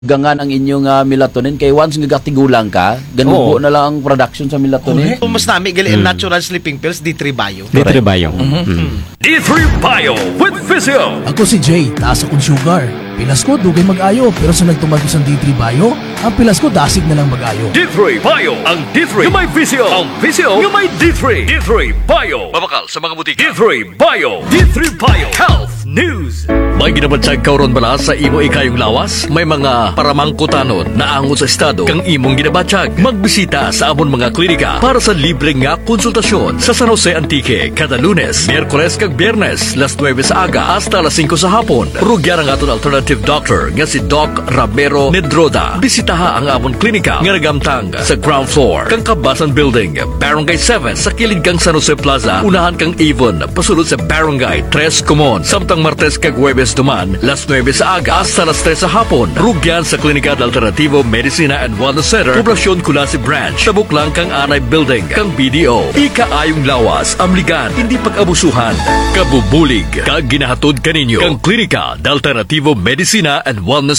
gangan ang inyong melatonin kay once nga gatigulang ka ganubo na lang ang production sa melatonin. Mas nami gali natural sleeping pills D3 Bio. D3 Bio. D3 Bio with Physio. Ako si Jay, taas akong sugar. Pilas ko, dugay mag-ayo. Pero sa nagtumag ko sa D3 Bio, ang pilas ko dasig na lang mag-ayo. D3 Bio. Ang D3 yung may Physio. Ang Physio yung may D3. D3 Bio. Mabakal sa mga butika. D3 Bio. D3 Bio. Health News. May ginabadsag kauron bala sa imo ikayong lawas? May mga paramangkutanon na angon sa estado kang imong ginabadsag. Magbisita sa amon mga klinika para sa libre nga konsultasyon sa San Jose Antique kada Lunes, Miyerkules kag Biyernes, las 9 sa aga hasta las 5 sa hapon. Rugyar ang aton alternative doctor nga si Doc Ramero Nedroda. Bisitaha ang amon klinika nga nagamtang sa ground floor kang Kabasan Building, Barangay 7 sa kilid kang San Jose Plaza. Unahan kang Avon pasulod sa Barangay 3 Comon. Samtang Martes kag Huwebes duman, las 9 sa aga hasta las 3 sa hapon. Rugyan sa Klinika de Alternativo Medicina and Wellness Center, Poblasyon Kulasi Branch, tabuk lang kang Anay Building, kang BDO. Ikaayong lawas, amligan, hindi pag-abusuhan. Kabubulig, kag ginahatod kaninyo, kang Klinika de Alternativo Medicina and Wellness